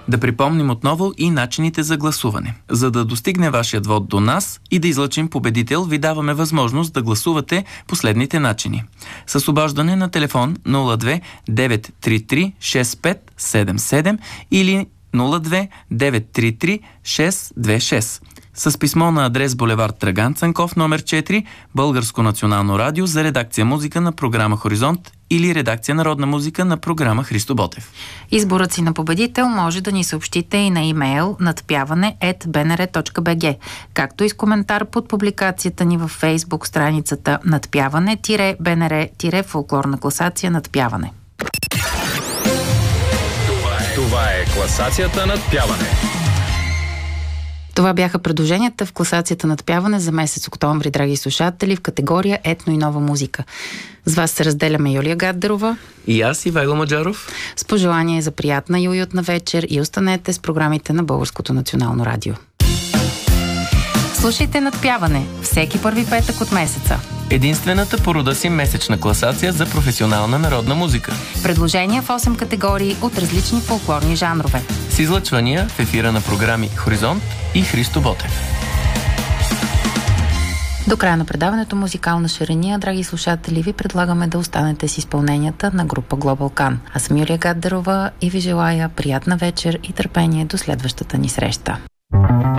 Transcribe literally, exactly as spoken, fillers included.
Да припомним отново и начините за гласуване. За да достигне вашият вод до нас и да излъчим победител, ви даваме възможност да гласувате последните начини. С обаждане на телефон нула две девет три три шест пет седем седем или нула две девет три три шест две шест. С писмо на адрес булевард Драган Цанков, номер четири, Българско национално радио, за редакция музика на програма Хоризонт или редакция народна музика на програма Христо Ботев. Изборът си на победител може да ни съобщите и на имейл надпяване ет бе ен ер точка би джи, както и с коментар под публикацията ни във Фейсбук страницата надпяване-бе ен ер-фолклорна класация надпяване. Това е, това е класацията надпяване. Това бяха предложенията в класацията надпяване за месец октомври, драги слушатели, в категория етно и нова музика. С вас се разделяме Юлия Гаддарова и аз, Ивайло Маджаров. С пожелание за приятна и уютна вечер и останете с програмите на Българското национално радио. Слушайте Надпяване всеки първи петък от месеца. Единствената по рода си месечна класация за професионална народна музика. Предложения в осем категории от различни фолклорни жанрове. С излъчвания в ефира на програми Хоризонт и Христо Ботев. До края на предаването Музикална шарения, драги слушатели, ви предлагаме да останете с изпълненията на група Global Can. Аз съм Юлия Гаддарова и ви желая приятна вечер и търпение до следващата ни среща.